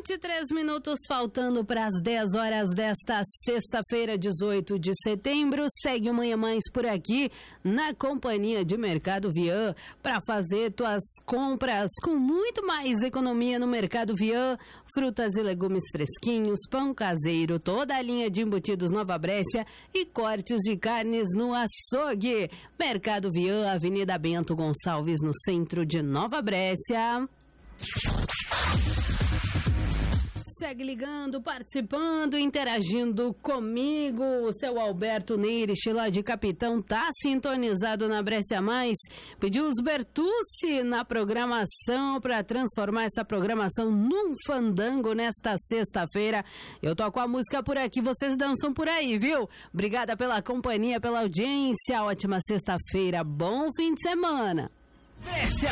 23 minutos faltando para as 10 horas desta sexta-feira, 18 de setembro. Segue o Manhã Mais por aqui na companhia de Mercado Vian para fazer tuas compras com muito mais economia no Mercado Vian. Frutas e legumes fresquinhos, pão caseiro, toda a linha de embutidos Nova Brécia e cortes de carnes no açougue. Mercado Vian, Avenida Bento Gonçalves, no centro de Nova Brécia. Segue ligando, participando, interagindo comigo. O seu Alberto Neirich, lá de Capitão, tá sintonizado na Brécia Mais. Pediu os Bertucci na programação para transformar essa programação num fandango nesta sexta-feira. Eu toco a música por aqui, vocês dançam por aí, viu? Obrigada pela companhia, pela audiência. Ótima sexta-feira, bom fim de semana. Brécia